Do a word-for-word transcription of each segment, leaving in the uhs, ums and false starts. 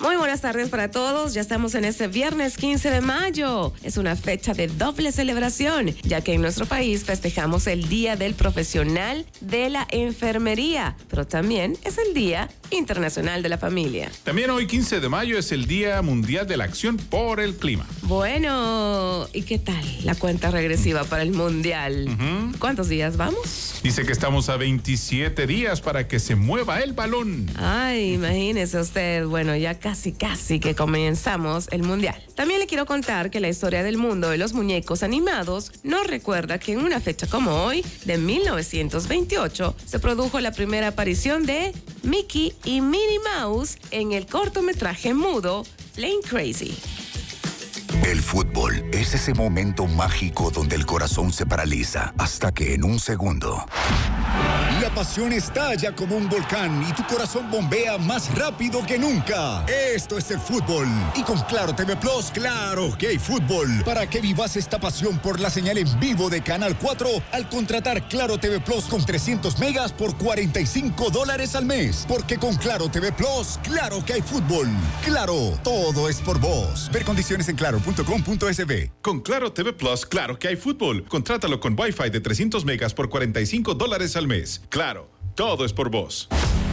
Muy buenas tardes para todos. Ya estamos en este viernes quince de mayo. Es una fecha de doble celebración, ya que en nuestro país festejamos el Día del Profesional de la Enfermería, pero también es el Día Internacional de la Familia. También hoy, quince de mayo, es el Día Mundial de la Acción por el Clima. Bueno, ¿y qué tal la cuenta regresiva para el Mundial? Uh-huh. ¿Cuántos días vamos? Dice que estamos a veintisiete días para que se mueva el balón. Ay, imagínese usted. Bueno, ya casi, casi que comenzamos el Mundial. También le quiero contar que la historia del mundo de los muñecos animados nos recuerda que en una fecha como hoy, de mil novecientos veintiocho, se produjo la primera aparición de Mickey y Minnie Mouse en el cortometraje mudo Plane Crazy. El fútbol es ese momento mágico donde el corazón se paraliza hasta que en un segundo la pasión estalla como un volcán y tu corazón bombea más rápido que nunca. Esto es el fútbol. Y con Claro T V Plus, claro que hay fútbol. Para que vivas esta pasión por la señal en vivo de Canal cuatro al contratar Claro T V Plus con trescientos megas por cuarenta y cinco dólares al mes. Porque con Claro T V Plus, claro que hay fútbol. Claro, todo es por vos. Ver condiciones en claro punto com punto es be. Con Claro T V Plus, claro que hay fútbol. Contrátalo con Wi-Fi de trescientos megas por cuarenta y cinco dólares al mes. Claro, todo es por vos.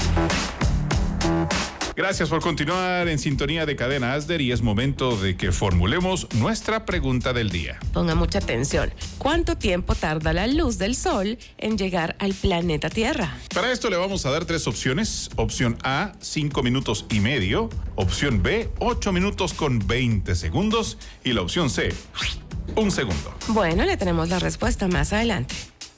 Gracias por continuar en sintonía de Cadena Asder y es momento de que formulemos nuestra pregunta del día. Ponga mucha atención. ¿Cuánto tiempo tarda la luz del sol en llegar al planeta Tierra? Para esto le vamos a dar tres opciones. Opción A, cinco minutos y medio. Opción B, ocho minutos con veinte segundos. Y la opción C, un segundo. Bueno, le tenemos la respuesta más adelante.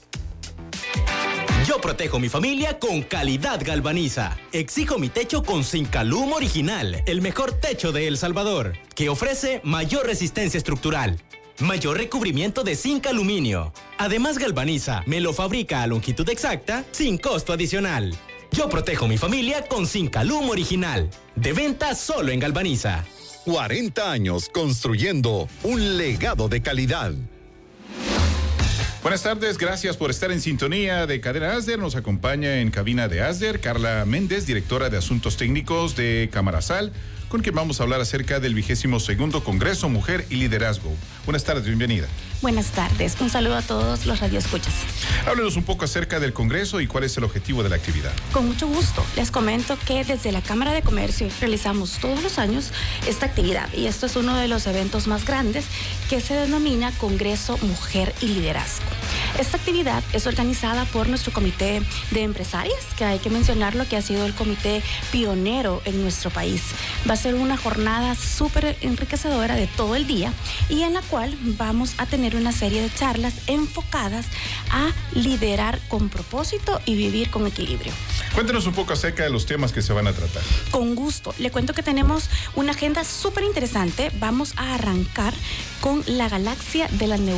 Yo protejo mi familia con calidad Galvaniza. Exijo mi techo con Zincalum Original, el mejor techo de El Salvador, que ofrece mayor resistencia estructural, mayor recubrimiento de zinc aluminio. Además, Galvaniza me lo fabrica a longitud exacta, sin costo adicional. Yo protejo mi familia con Zincalum Original. De venta solo en Galvaniza. cuarenta años construyendo un legado de calidad. Buenas tardes, gracias por estar en sintonía de Cadena Asder. Nos acompaña en cabina de Asder Carla Méndez, directora de Asuntos Técnicos de Camarazal, con quien vamos a hablar acerca del vigésimo segundo Congreso Mujer y Liderazgo. Buenas tardes, bienvenida. Buenas tardes, un saludo a todos los radioescuchas. Háblenos un poco acerca del Congreso y cuál es el objetivo de la actividad. Con mucho gusto. Les comento que desde la Cámara de Comercio realizamos todos los años esta actividad y esto es uno de los eventos más grandes que se denomina Congreso Mujer y Liderazgo. Esta actividad es organizada por nuestro comité de empresarias, que hay que mencionarlo, que ha sido el comité pionero en nuestro país. Va a ser una jornada súper enriquecedora de todo el día y en la cual vamos a tener una serie de charlas enfocadas a liderar con propósito y vivir con equilibrio. Cuéntenos un poco acerca de los temas que se van a tratar. Con gusto. Le cuento que tenemos una agenda súper interesante. Vamos a arrancar con la galaxia de las neuronas.